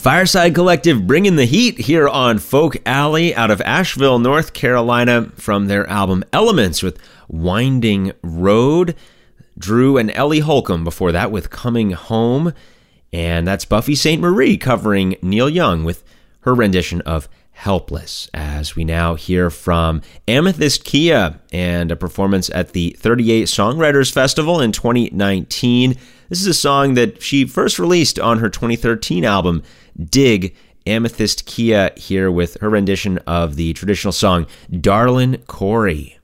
Fireside Collective bringing the heat here on Folk Alley out of Asheville, North Carolina, from their album Elements with Winding Road. Drew and Ellie Holcomb before that with Coming Home. And that's Buffy Sainte-Marie covering Neil Young with her rendition of Helpless, as we now hear from Amethyst Kia and a performance at the 38 Songwriters Festival in 2019. This is a song that she first released on her 2013 album, Dig. Amethyst Kia here with her rendition of the traditional song, Darlin' Corey.